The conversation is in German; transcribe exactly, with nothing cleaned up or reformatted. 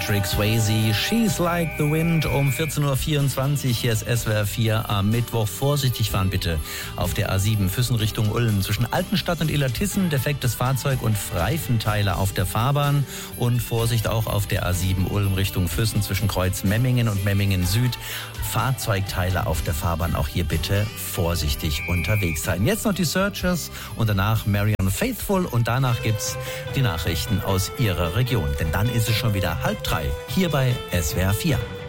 Patrick Swayze, She's Like the Wind um vierzehn Uhr vierundzwanzig. Hier ist S W R vier am Mittwoch. Vorsichtig fahren bitte auf der A sieben Füssen Richtung Ulm. Zwischen Altenstadt und Illertissen defektes Fahrzeug und Reifenteile auf der Fahrbahn. Und Vorsicht auch auf der A sieben Ulm Richtung Füssen zwischen Kreuz Memmingen und Memmingen Süd. Fahrzeugteile auf der Fahrbahn. Auch hier bitte vorsichtig unterwegs sein. Jetzt noch die Searchers und danach Marianne Faithfull. Und danach gibt's die Nachrichten aus Ihrer Region. Denn dann ist es schon wieder halb drei hier bei S W R vier.